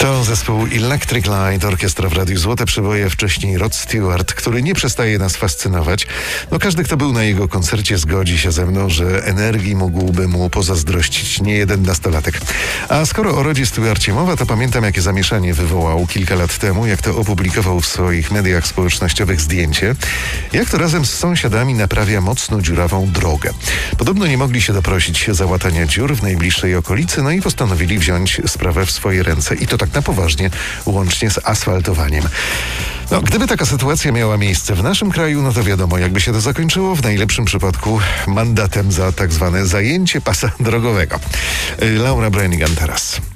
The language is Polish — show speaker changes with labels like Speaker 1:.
Speaker 1: To zespół Electric Light, orkiestra w Radiu Złote Przeboje, wcześniej Rod Stewart, który nie przestaje nas fascynować. No każdy, kto był na jego koncercie, zgodzi się ze mną, że energii mógłby mu pozazdrościć niejeden nastolatek. A skoro o Rodzie Stewarcie mowa, to pamiętam, jakie zamieszanie wywołał kilka lat temu, jak to opublikował w swoich mediach społecznościowych zdjęcie, jak to razem z sąsiadami naprawia mocno dziurawą drogę. Podobno nie mogli się doprosić załatania dziur w najbliższej okolicy, no i postanowili wziąć sprawę w swoje ręce i to tak na poważnie, łącznie z asfaltowaniem. No, gdyby taka sytuacja miała miejsce w naszym kraju, no to wiadomo, jakby się to zakończyło, w najlepszym przypadku mandatem za tak zwane zajęcie pasa drogowego. Laura Branigan teraz.